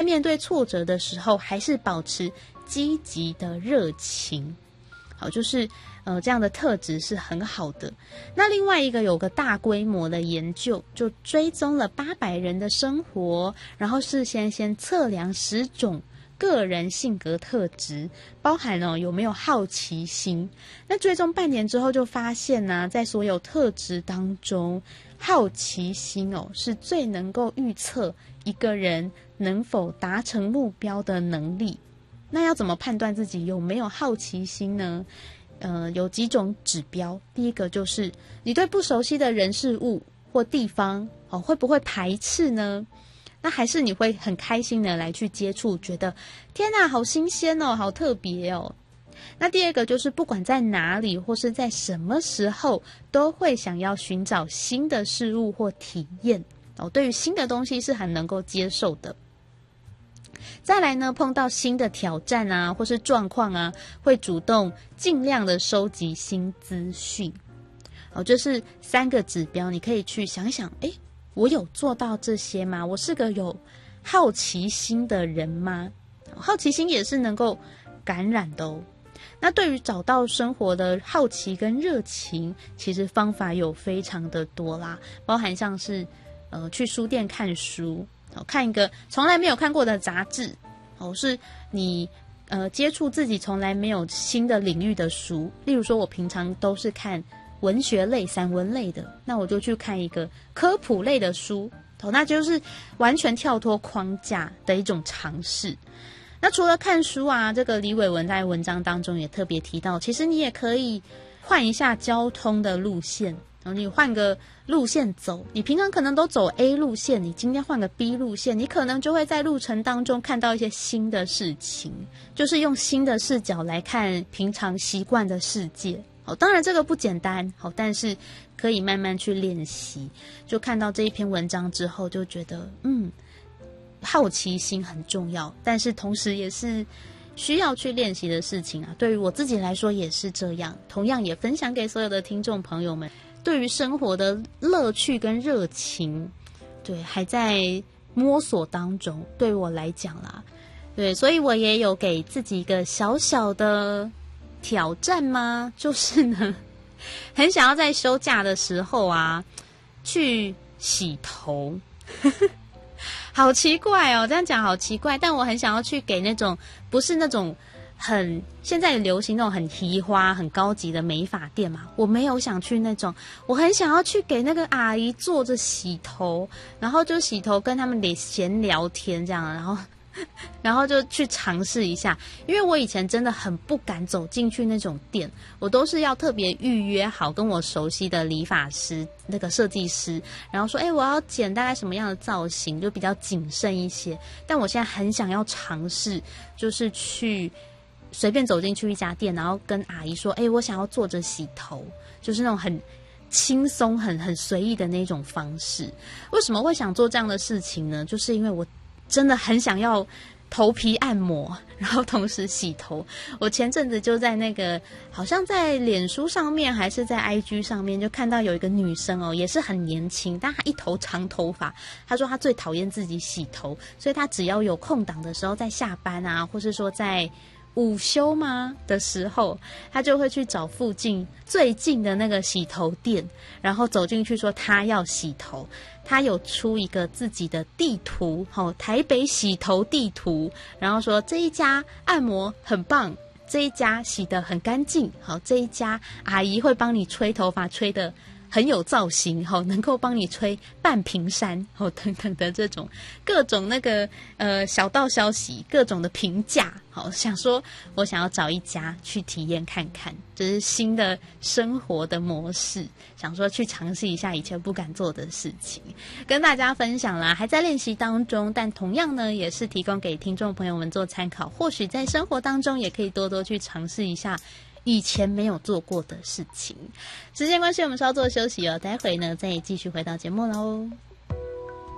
面对挫折的时候，还是保持积极的热情。好，就是这样的特质是很好的。那另外一个有个大规模的研究，就追踪了800人的生活，然后事先先测量10种个人性格特质，包含有没有好奇心。那追踪半年之后就发现呢，在所有特质当中，好奇心是最能够预测一个人能否达成目标的能力。那要怎么判断自己有没有好奇心呢？有几种指标。第一个就是你对不熟悉的人事物或地方会不会排斥呢？那还是你会很开心的来去接触，觉得天哪，好新鲜哦，好特别哦。那第二个就是不管在哪里或是在什么时候，都会想要寻找新的事物或体验对于新的东西是很能够接受的。再来呢，碰到新的挑战啊，或是状况啊，会主动尽量的收集新资讯。这是3个指标，你可以去想想，我有做到这些吗？我是个有好奇心的人吗？好奇心也是能够感染的哦。那对于找到生活的好奇跟热情，其实方法有非常的多啦，包含像是去书店看书，看一个从来没有看过的杂志，是你接触自己从来没有新的领域的书。例如说我平常都是看文学类、散文类的，那我就去看一个科普类的书，那就是完全跳脱框架的一种尝试。那除了看书啊，这个李伟文在文章当中也特别提到，其实你也可以换一下交通的路线，你换个路线走，你平常可能都走 A 路线，你今天换个 B 路线，你可能就会在路程当中看到一些新的事情，就是用新的视角来看平常习惯的世界。当然这个不简单，但是可以慢慢去练习。就看到这一篇文章之后，就觉得好奇心很重要，但是同时也是需要去练习的事情啊。对于我自己来说也是这样，同样也分享给所有的听众朋友们。对于生活的乐趣跟热情，对，还在摸索当中，对我来讲啦，对，所以我也有给自己一个小小的挑战吗？就是呢，很想要在休假的时候啊，去洗头。好奇怪哦，这样讲好奇怪，但我很想要去给那种不是那种很现在流行那种很提花很高级的美发店嘛，我没有想去那种，我很想要去给那个阿姨坐着洗头，然后就洗头跟他们闲聊天这样，然后就去尝试一下。因为我以前真的很不敢走进去那种店，我都是要特别预约好跟我熟悉的理发师那个设计师，然后说我要剪大概什么样的造型，就比较谨慎一些。但我现在很想要尝试，就是去随便走进去一家店，然后跟阿姨说我想要坐着洗头，就是那种很轻松很随意的那种方式。为什么会想做这样的事情呢？就是因为我真的很想要头皮按摩，然后同时洗头。我前阵子就在那个好像在脸书上面还是在 IG 上面就看到有一个女生也是很年轻，但她一头长头发。她说她最讨厌自己洗头，所以她只要有空档的时候，在下班啊，或是说在午休的时候，他就会去找附近最近的那个洗头店，然后走进去说他要洗头。他有出一个自己的地图，台北洗头地图，然后说这一家按摩很棒，这一家洗得很干净，这一家阿姨会帮你吹头发吹得很有造型，能够帮你吹半屏山等等的这种各种那个小道消息，各种的评价，想说我想要找一家去体验看看，这是新的生活的模式，想说去尝试一下以前不敢做的事情，跟大家分享啦。还在练习当中，但同样呢也是提供给听众朋友们做参考，或许在生活当中也可以多多去尝试一下以前没有做过的事情。时间关系，我们稍作休息待会呢再继续回到节目喽。